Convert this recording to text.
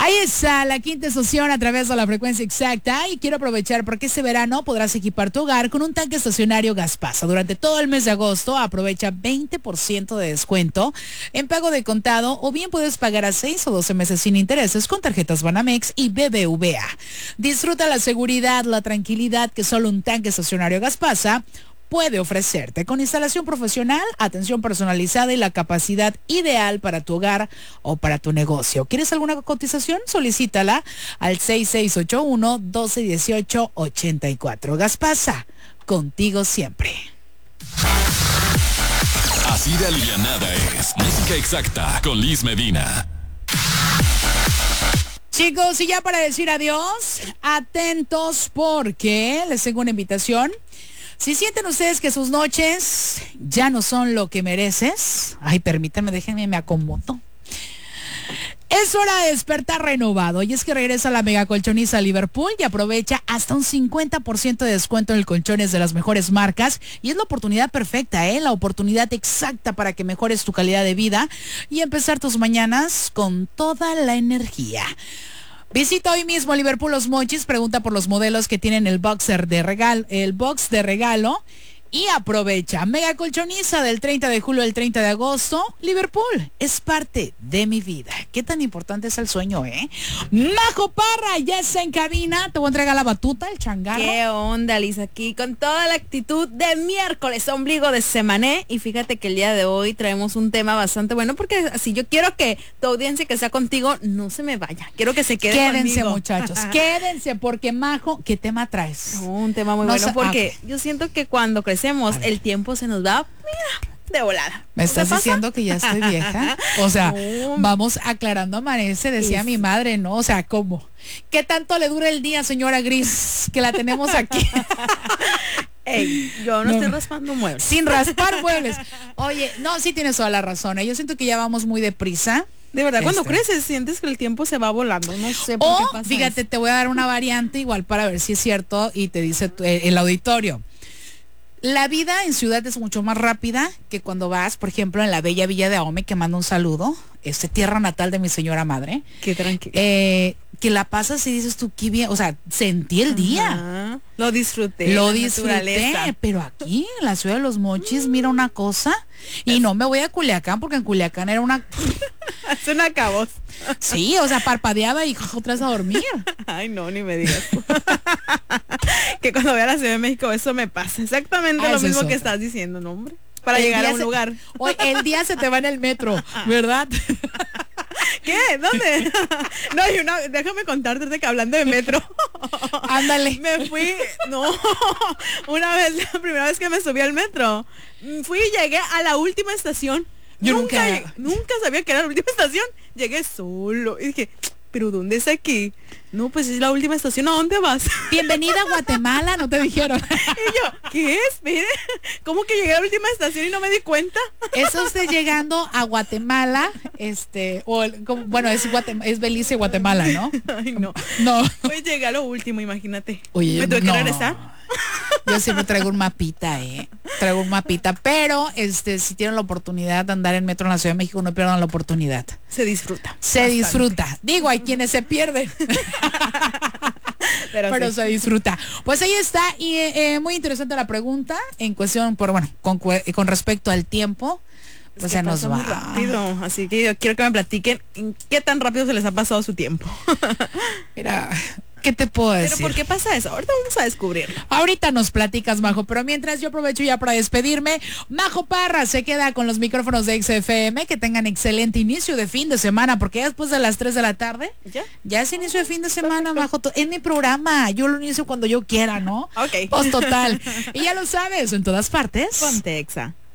Ahí está la quinta estación a través de la frecuencia exacta y quiero aprovechar porque este verano podrás equipar tu hogar con un tanque estacionario Gaspasa. Durante todo el mes de agosto aprovecha 20% de descuento en pago de contado o bien puedes pagar a 6 o 12 meses sin intereses con tarjetas Banamex y BBVA. Disfruta la seguridad, la tranquilidad que solo un tanque estacionario Gaspasa puede ofrecerte, con instalación profesional, atención personalizada y la capacidad ideal para tu hogar o para tu negocio. ¿Quieres alguna cotización? Solicítala al 6681-1218-84. Gaspasa, contigo siempre. Así de alivianada es Música Exacta con Liz Medina. Chicos, y ya para decir adiós, atentos porque les tengo una invitación. Si sienten ustedes que sus noches ya no son lo que mereces, ay, permítanme, déjenme, me acomodo. Es hora de despertar renovado y es que regresa la mega colchoniza Liverpool y aprovecha hasta un 50% de descuento en el colchones de las mejores marcas y es la oportunidad perfecta, la oportunidad exacta para que mejores tu calidad de vida y empezar tus mañanas con toda la energía. Visita hoy mismo Liverpool Los Mochis, pregunta por los modelos que tienen el box de regalo y aprovecha. Mega colchoniza del 30 de julio al 30 de agosto. Liverpool es parte de mi vida. Qué tan importante es el sueño, Majo Parra ya está en cabina. Te voy a entregar la batuta, el changarro. ¿Qué onda, Liz? Aquí con toda la actitud de miércoles, ombligo de semané. Y fíjate que el día de hoy traemos un tema bastante bueno porque así yo quiero que tu audiencia que está contigo no se me vaya. Quiero que se Quédense conmigo. Muchachos, quédense porque Majo, ¿qué tema traes? Un tema muy bueno porque yo siento que cuando crecemos el tiempo se nos va, mira, de volada. ¿Me estás diciendo que ya estoy vieja? O sea, vamos aclarando amanece, decía mi madre, ¿no? O sea, ¿cómo? ¿Qué tanto le dura el día, señora Gris, que la tenemos aquí? Ey, yo no estoy raspando muebles. Sin raspar muebles. Oye, no, sí tienes toda la razón. Yo siento que ya vamos muy deprisa. De verdad, cuando creces sientes que el tiempo se va volando. No sé por qué pasa fíjate, eso. te voy a dar una variante igual para ver si es cierto y te dice el auditorio. La vida en ciudad es mucho más rápida que cuando vas, por ejemplo, en la bella Villa de Ahome, que mando un saludo, tierra natal de mi señora madre. Qué tranquilo. Que la pasas y dices tú, qué bien, o sea, sentí el día. Lo disfruté. Pero aquí, en la ciudad de Los Mochis, mira una cosa, y no me voy a Culiacán, porque en Culiacán era una... Es una cabos. Sí, o sea, parpadeaba y otra vez a dormir. Ay, no, ni me digas. Que cuando voy a la Ciudad de México eso me pasa. Exactamente lo mismo que estás diciendo, ¿no, hombre? Para llegar a un lugar. Hoy el día se te va en el metro, ¿verdad? ¿Qué? ¿Dónde? No, déjame contarte de que hablando de metro. Ándale. Me fui, una vez, la primera vez que me subí al metro, fui y llegué a la última estación. Yo nunca sabía que era la última estación. Llegué solo y dije, ¿pero dónde es aquí? No, pues es la última estación. ¿A dónde vas? Bienvenida a Guatemala, ¿no te dijeron? Y yo, ¿qué es? Mire, ¿cómo que llegué a la última estación y no me di cuenta? Eso usted llegando a Guatemala, es Belice, Guatemala, ¿no? Ay, no. Pues llegué a lo último, imagínate. Oye, me tuve que regresar. Yo siempre traigo un mapita, Traigo un mapita, pero si tienen la oportunidad de andar en metro en la Ciudad de México, no pierdan la oportunidad. Se disfruta. Disfruta. Digo, hay quienes se pierden. Pero se disfruta. Pues ahí está. Y muy interesante la pregunta en cuestión, con respecto al tiempo. Pues se nos va muy rápido. Así que yo quiero que me platiquen en qué tan rápido se les ha pasado su tiempo. Mira, ¿qué te puedo decir? ¿Pero por qué pasa eso? Ahorita vamos a descubrirlo. Ahorita nos platicas, Majo, pero mientras yo aprovecho ya para despedirme. Majo Parra se queda con los micrófonos de XFM. Que tengan excelente inicio de fin de semana, porque ya después de las 3 de la tarde, ya es inicio de fin de semana, Majo. Es mi programa, yo lo inicio cuando yo quiera, ¿no? Ok. Pues total. Y ya lo sabes, en todas partes. Ponte Exa.